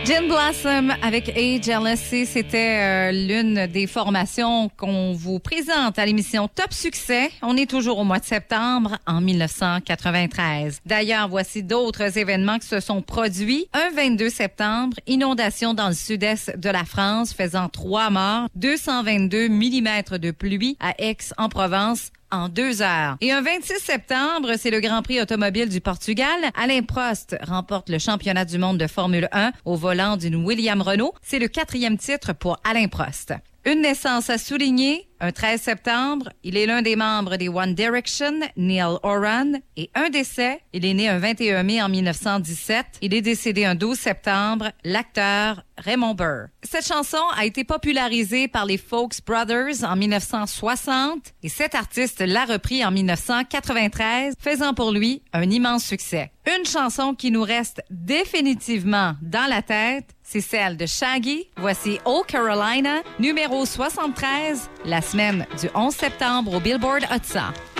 Gin Blossom avec Age Jealousy, c'était l'une des formations qu'on vous présente à l'émission Top Succès. On est toujours au mois de septembre en 1993. D'ailleurs, voici d'autres événements qui se sont produits. Un 22 septembre, inondation dans le sud-est de la France faisant 3 morts, 222 mm de pluie à Aix-en-Provence en 2 heures. Et un 26 septembre, c'est le Grand Prix automobile du Portugal. Alain Prost remporte le championnat du monde de Formule 1 au volant d'une Williams Renault. C'est le 4e titre pour Alain Prost. Une naissance à souligner, un 13 septembre, il est l'un des membres des One Direction, Neil Horan, et un décès, il est né un 21 mai en 1917, il est décédé un 12 septembre, l'acteur Raymond Burr. Cette chanson a été popularisée par les Folks Brothers en 1960 et cet artiste l'a repris en 1993, faisant pour lui un immense succès. Une chanson qui nous reste définitivement dans la tête, c'est celle de Shaggy. Voici Oh Carolina, numéro 73, la semaine du 11 septembre au Billboard Hot 100.